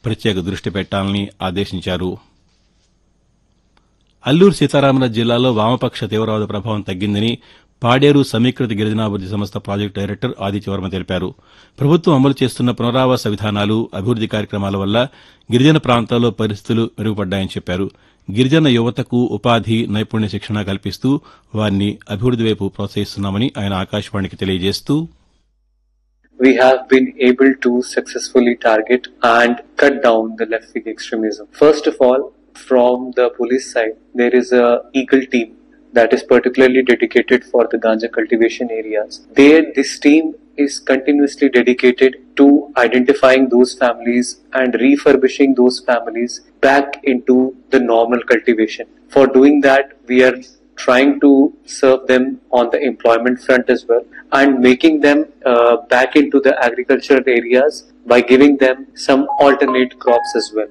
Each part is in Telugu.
ప్రత్యేక దృష్టి పెట్టాలని ఆదేశించారు. అల్లూరు సీతారామరాజు జిల్లాలో వామపక్ష తీవ్రవాద ప్రభావం తగ్గిందని పాడేరు సమీకృత గిరిజనాభివృద్ది సంస్థ ప్రాజెక్టు డైరెక్టర్ ఆదిత్యవర్మ తెలిపారు. ప్రభుత్వం అమలు చేస్తున్న పునరావాస విధానాలు, అభివృద్ది కార్యక్రమాల వల్ల గిరిజన ప్రాంతాల్లో పరిస్థితులు మెరుగుపడ్డాయని చెప్పారు. గిరిజన యువతకు ఉపాధి, నైపుణ్య శిక్షణ కల్పిస్తూ వారిని అభివృద్ది వైపు ప్రోత్సహిస్తున్నామని ఆయన ఆకాశవాణికి తెలియజేస్తూ we have been able to successfully target and cut down the left-wing extremism. First of all, from the police side, there is a Eagle team that is particularly dedicated for the ganja cultivation areas. This team is continuously dedicated to identifying those families and refurbishing those families back into the normal cultivation. For doing that, we are trying to serve them on the employment front as well and making them back into the agricultural areas by giving them some alternate crops as well.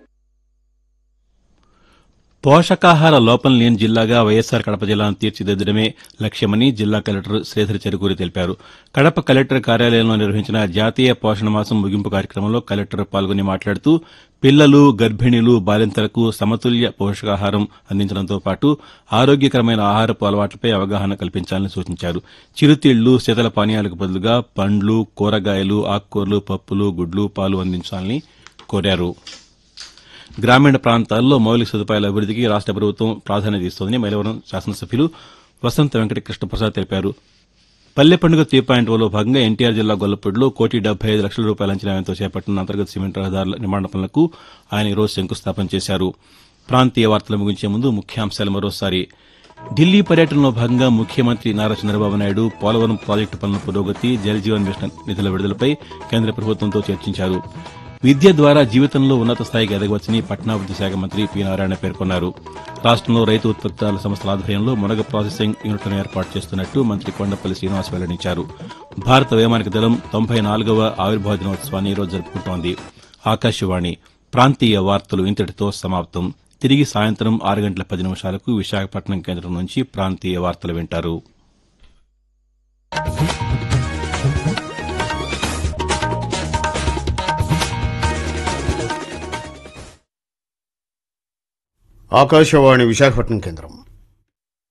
పోషకాహార లోపం లేని జిల్లాగా వైఎస్సార్ కడప జిల్లాను తీర్చిదిద్దడమే లక్ష్యమని జిల్లా కలెక్టర్ శ్రీధర్ చెరుకూరి తెలిపారు. కడప కలెక్టర్ కార్యాలయంలో నిర్వహించిన జాతీయ పోషణ మాసం ముగింపు కార్యక్రమంలో కలెక్టర్ పాల్గొని మాట్లాడుతూ పిల్లలు, గర్భిణీలు, బాలింతలకు సమతుల్య పోషకాహారం అందించడంతో పాటు ఆరోగ్యకరమైన ఆహారపు అలవాట్లపై అవగాహన కల్పించాలని సూచించారు. చిరుతిళ్లు, శీతల పానీయాలకు బదులుగా పండ్లు, కూరగాయలు, ఆకుకూరలు, పప్పులు, గుడ్లు, పాలు అందించాలని కోరారు. గ్రామీణ ప్రాంతాల్లో మౌలిక సదుపాయాల అభివృద్దికి రాష్ట ప్రభుత్వం ప్రాధాన్యత ఇస్తోందని మైలవరం శాసనసభ్యులు వసంత వెంకట కృష్ణప్రసాద్ తెలిపారు. పల్లె పండుగ 3.0లో భాగంగా ఎన్టీఆర్ జిల్లా గొల్లపూడిలో ₹1,75,00,000 అంచనా వ్యయంతో చేపట్టిన అంతర్గత సిమెంట్ రహదారుల నిర్మాణ పనులకు ఆయన ఈరోజు శంకుస్థాపన చేశారు. ప్రాంతీయ వార్తలు ముగించే ముందు ముఖ్యాంశాలు మరోసారి. ఢిల్లీ పర్యటనలో భాగంగా ముఖ్యమంత్రి నారా చంద్రబాబు నాయుడు పోలవరం ప్రాజెక్టు పనుల పురోగతి, జలజీవన్ మిషన్ నిధుల విడుదలపై కేంద్ర ప్రభుత్వంతో చర్చించారు. విద్య ద్వారా జీవితంలో ఉన్నత స్థాయికి ఎదగవచ్చని పట్టణాభివృద్ది శాఖ మంత్రి పి నారాయణ పేర్కొన్నారు. రాష్టంలో రైతు ఉత్పత్తుల సంస్థల ఆధ్వర్యంలో మునగ ప్రాసెసింగ్ యూనిట్లను ఏర్పాటు చేస్తున్నట్టు మంత్రి కొండపల్లి శ్రీనివాస్ వెల్లడించారు. భారత వైమానిక దళం 94వ ఆవిర్భావ దినోత్సవాన్ని ఈరోజు జరుపుకుంటోంది. ఆకాశవాణి ప్రాంతీయ వార్తలు ఇంతటితో సమాప్తం. తిరిగి సాయంత్రం 6:10 విశాఖపట్నం కేంద్రం నుంచి ప్రాంతీయ వార్తలు వింటారు. ఆకాశవాణి విశాఖపట్నం కేంద్రం.